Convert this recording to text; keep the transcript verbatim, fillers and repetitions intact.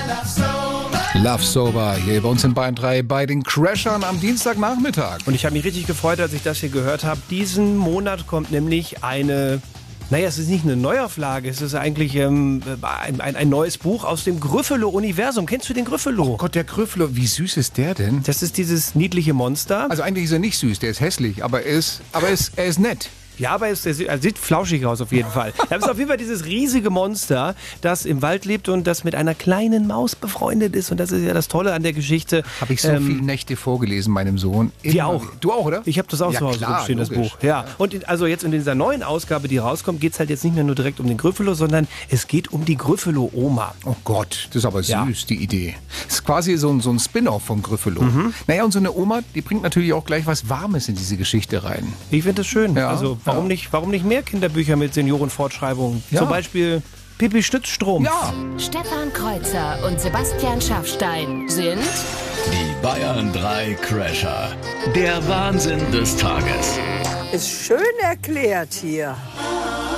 Love Sober hier bei uns in Bayern drei bei den Crashern am Dienstagnachmittag. Und ich habe mich richtig gefreut, als ich das hier gehört habe. Diesen Monat kommt nämlich eine, naja, es ist nicht eine Neuauflage, es ist eigentlich ähm, ein, ein, ein neues Buch aus dem Gryffalo-Universum. Kennst du den Gryffalo? Oh Gott, der Gryffalo, wie süß ist der denn? Das ist dieses niedliche Monster. Also eigentlich ist er nicht süß, der ist hässlich, aber er ist, aber er ist, er ist nett. Ja, aber es, es sieht flauschig aus auf jeden Fall. Das ist auf jeden Fall dieses riesige Monster, das im Wald lebt und das mit einer kleinen Maus befreundet ist. Und das ist ja das Tolle an der Geschichte. Habe ich so ähm, viele Nächte vorgelesen meinem Sohn. Die auch. Du auch, oder? Ich habe das auch ja, zu Hause klar, rumstehen, das logisch. Buch. Ja. Und in, also jetzt in dieser neuen Ausgabe, die rauskommt, geht es halt jetzt nicht mehr nur direkt um den Gryffalo, sondern es geht um die Gryffalo-Oma. Oh Gott, das ist aber süß, Ja. die Idee. Das ist quasi so ein, so ein Spin-off von Gryffalo. Mhm. Naja, und so eine Oma, die bringt natürlich auch gleich was Warmes in diese Geschichte rein. Ich finde das schön. Ja, also warum, ja. nicht, warum nicht mehr Kinderbücher mit Seniorenfortschreibungen? Ja. Zum Beispiel Pippi Stützstrumpf. Ja. Stefan Kreuzer und Sebastian Schaffstein sind Die Bayern drei Crasher. Der Wahnsinn des Tages. Ist schön erklärt hier.